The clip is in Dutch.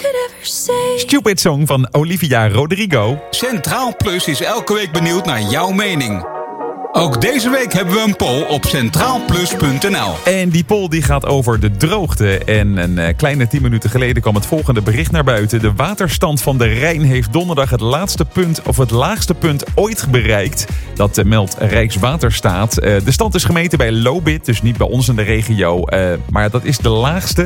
Stupid Song van Olivia Rodrigo. Centraal Plus is elke week benieuwd naar jouw mening. Ook deze week hebben we een poll op centraalplus.nl. En die poll die gaat over de droogte. En een kleine 10 minuten geleden kwam het volgende bericht naar buiten. De waterstand van de Rijn heeft donderdag het laagste punt ooit bereikt. Dat meldt Rijkswaterstaat. De stand is gemeten bij Lobit, dus niet bij ons in de regio. Maar dat is de laagste